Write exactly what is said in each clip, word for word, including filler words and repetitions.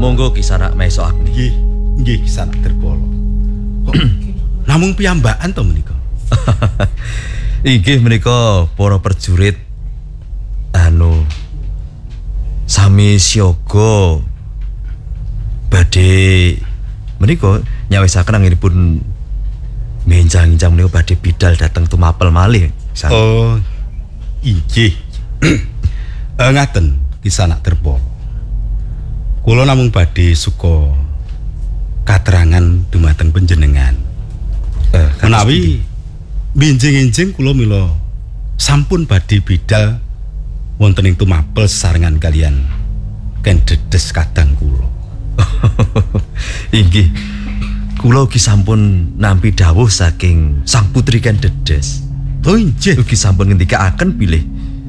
Monggo Kisanak Maesa Agni. Nggih, nggih Kisanak Derbala. Kok namung piyambakan to menika? Inggih menika para prajurit anu sami siaga badhe menika nyawisaken anggenipun menjang-enjang menika badhe bidal dhateng tumapel malih. Oh, inggih. Eh ngaten Kisanak Derbala. Kula namung badhe suka katerangan dumateng panjenengan. Eh, menawi benjing-enjing kula mila sampun badhe bidal wonten ing tumapel sesarengan kalian Ken Dedes kadang kula. Inggih. Kula ugi sampun nampi dawuh saking Sang Putri Ken Dedes. Oh inggih, ugi sampun ngendikaaken bilih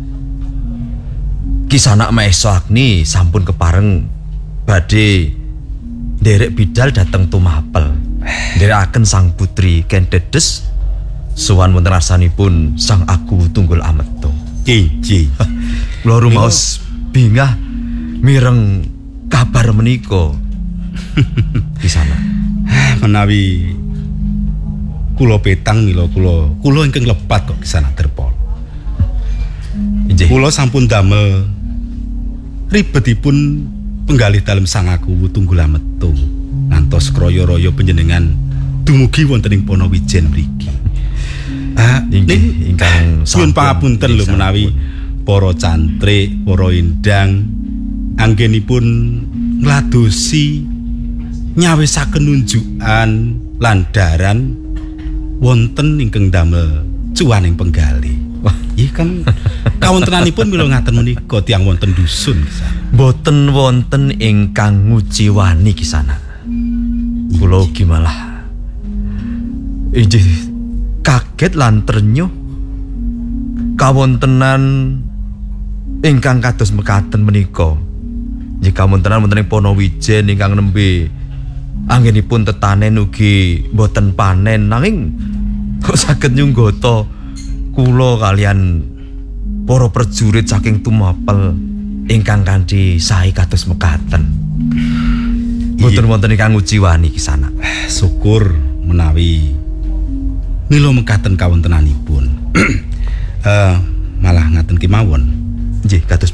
Kisanak Maesa Agni sampun kepareng badhe nderek bidal dhateng tumapel. Nderekaken Sang Putri Ken Dedes sowan wonten rasanipun Sang Agu Tunggul Ametung. Inggih. Kula rumaos bingah mireng kabar menika. Kisanak. Menawi kula petang mila kula kula ingkang lepat kok Kisanak Derbala. Inggih. Kula sampun damel ribetipun penggalih dalem Sang Agu Tunggul Ametung ngantos kraya-raya panjenengan dumugi wonten ing Ponowijen mriki. Ah, inggih ingkang suwun pangapunten lho menawi para cantrik, para endang anggenipun ngladosi nyawisaken unjukan landaran wonten ingkang damel cuaning penggalih. Wah, iki kan kawontenanipun mila ngaten menika tiyang wonten dusun Kisanak. Boten wonten ingkang nguciwani Kisanak. Kula ugi malah inggih kaget lan trenyuh kawontenan ingkang kados mekaten menika. Jika wontenan wonten ing Ponowijen ingkang nembe anggenipun tetanen ugi boten panen nanging kok saged nyunggata kula kalian para prajurit saking tumapel ingkang kanthi sae kados mekaten. Boten wonten ingkang nguciwani Kisanak. Syukur menawi mila mekaten kawontenanipun. Eh malah ngaten kemawon. Nggih kados